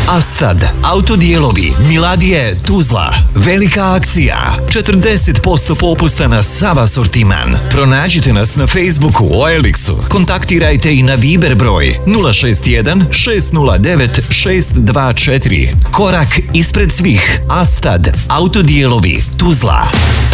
Astad, autodijelovi, Miladije, Tuzla. Velika akcija, 40% popusta na sav asortiman. Pronađite nas na Facebooku o Elixu. Kontaktirajte i na Viber broj 061 609 624. Korak ispred svih. Astad, autodijelovi, Tuzla.